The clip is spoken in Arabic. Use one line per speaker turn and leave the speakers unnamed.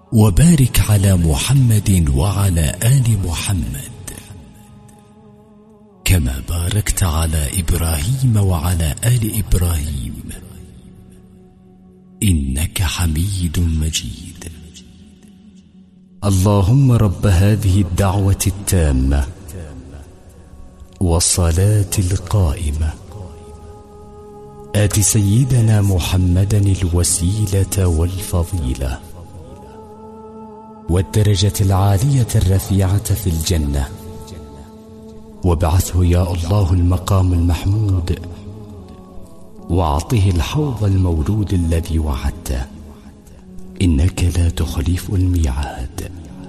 وبارك على محمد وعلى آل محمد كما باركت على إبراهيم وعلى آل إبراهيم إنك حميد مجيد. اللهم رب هذه الدعوة التامة والصلاة القائمة آت سيدنا محمدا الوسيلة والفضيلة والدرجة العالية الرفيعة في الجنة، وابعثه يا الله المقام المحمود، واعطه الحوض المولود الذي وعدته، إنك لا تخلف الميعاد.